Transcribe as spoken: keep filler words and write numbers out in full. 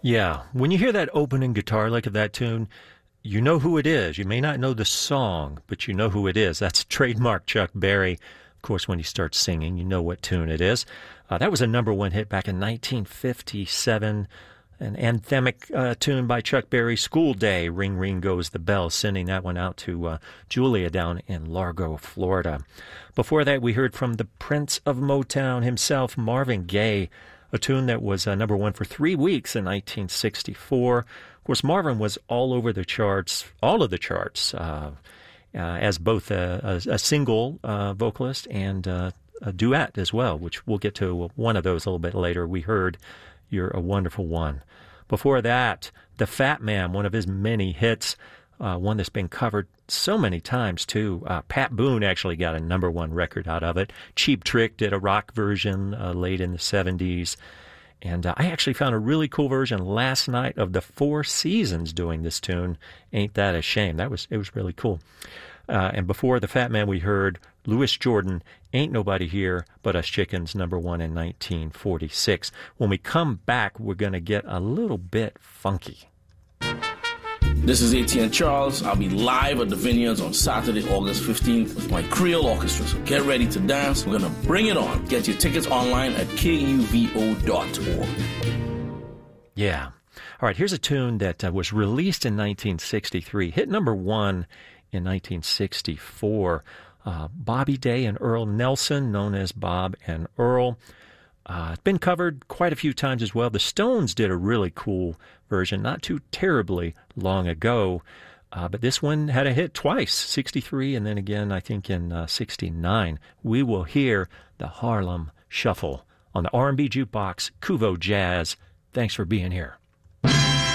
Yeah, when you hear that opening guitar lick of that tune, you know who it is. You may not know the song, but you know who it is. That's trademark Chuck Berry. Of course, when he starts singing, you know what tune it is. Uh, that was a number one hit back in nineteen fifty-seven, an anthemic uh, tune by Chuck Berry, School Day, Ring Ring Goes the Bell, sending that one out to uh, Julia down in Largo, Florida. Before that, we heard from the Prince of Motown himself, Marvin Gaye, a tune that was uh, number one for three weeks in nineteen sixty-four. Of course, Marvin was all over the charts, all of the charts, uh, uh, as both a, a, a single uh, vocalist and uh, a duet as well, which we'll get to one of those a little bit later. We heard You're a Wonderful One. Before that, The Fat Man, one of his many hits, uh, one that's been covered so many times, too. Uh, Pat Boone actually got a number one record out of it. Cheap Trick did a rock version uh, late in the seventies. And uh, I actually found a really cool version last night of the Four Seasons doing this tune. Ain't That a Shame? That was, it was really cool. Uh, and before The Fat Man, we heard Louis Jordan, Ain't Nobody Here But Us Chickens, number one in nineteen forty-six. When we come back, we're going to get a little bit funky. This is A T N Charles. I'll be live at the Vineyards on Saturday, August fifteenth with my Creole Orchestra. So get ready to dance. We're going to bring it on. Get your tickets online at K U V O dot org. Yeah. All right, here's a tune that uh, was released in nineteen sixty-three, hit number one in nineteen sixty-four. Uh, Bobby Day and Earl Nelson, known as Bob and Earl. Uh, it's been covered quite a few times as well. The Stones did a really cool version not too terribly long ago, uh, but this one had a hit twice, sixty-three and then again, I think, in uh, sixty-nine. We will hear the Harlem Shuffle on the R and B Jukebox, Kuvo Jazz. Thanks for being here.